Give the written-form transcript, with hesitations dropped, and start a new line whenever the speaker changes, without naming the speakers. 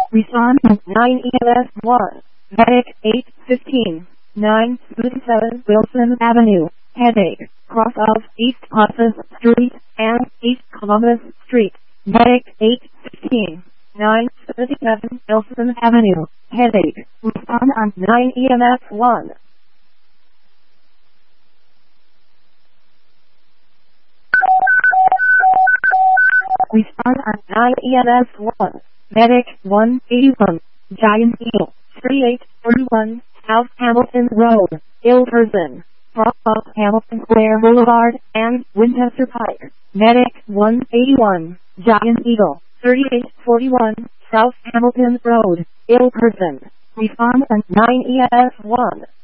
Respond 9 EMS 1. Medic 815. 937 Wilson Avenue. Headache. Cross of East Office Street and East Columbus Street. Medic 815. 937 Wilson Avenue. Headache. Respond on 9 EMS 1. Respond on 9 EMS 1. Medic 181. Giant Eagle. 3831 South Hamilton Road. Ill person. Cross of Hamilton Square Boulevard and Winchester Pike. Medic 181. Giant Eagle. 3841 South Hamilton Road. Ill person. Respond on 9 EMS 1.